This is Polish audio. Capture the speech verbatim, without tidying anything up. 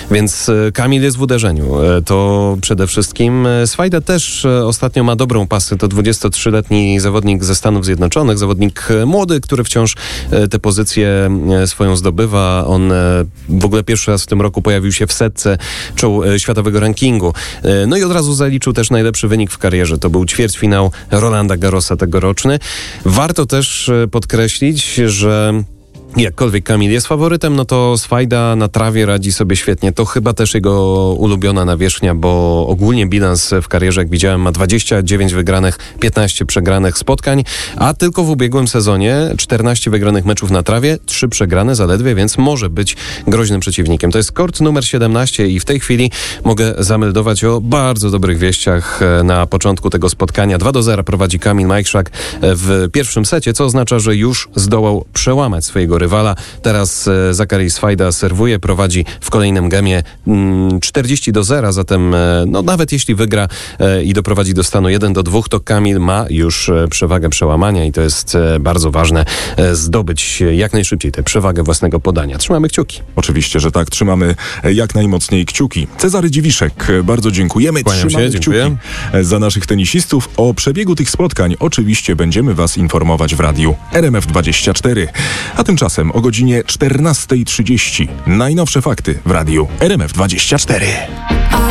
Więc Kamil jest w uderzeniu. To przede wszystkim. Swajda też ostatnio ma dobrą pasę. To dwudziestotrzyletni zawodnik ze Stanów Zjednoczonych, zawodnik młody, który wciąż tę pozycję swoją zdobywa. On w ogóle pierwszy raz w tym roku pojawił się w setce czoł światowego rankingu. No i od razu zaliczył też najlepszy wynik w karierze. To był ćwierćfinał Rolanda Garrosa tegoroczny. Warto też podkreślić, że jakkolwiek Kamil jest faworytem, no to Swajda na trawie radzi sobie świetnie. To chyba też jego ulubiona nawierzchnia, bo ogólnie bilans w karierze, jak widziałem, ma dwadzieścia dziewięć wygranych, piętnaście przegranych spotkań, a tylko w ubiegłym sezonie czternaście wygranych meczów na trawie, trzy przegrane zaledwie, więc może być groźnym przeciwnikiem. To jest kort numer siedemnaście i w tej chwili mogę zameldować o bardzo dobrych wieściach na początku tego spotkania. dwa do zera prowadzi Kamil Majchrzak w pierwszym secie, co oznacza, że już zdołał przełamać swojego rywala. Teraz e, Zachary Swajda serwuje, prowadzi w kolejnym gemie mm, czterdzieści do zera, zatem e, no, nawet jeśli wygra e, i doprowadzi do stanu jeden do dwóch, to Kamil ma już e, przewagę przełamania i to jest e, bardzo ważne, e, zdobyć jak najszybciej tę przewagę własnego podania. Trzymamy kciuki. Oczywiście, że tak. Trzymamy jak najmocniej kciuki. Cezary Dziwiszek, bardzo dziękujemy. Kłaniam Trzymamy się, dziękuję. kciuki za naszych tenisistów. O przebiegu tych spotkań oczywiście będziemy Was informować w radiu R M F dwadzieścia cztery. A tymczasem o godzinie czternasta trzydzieści najnowsze fakty w radiu R M F dwadzieścia cztery.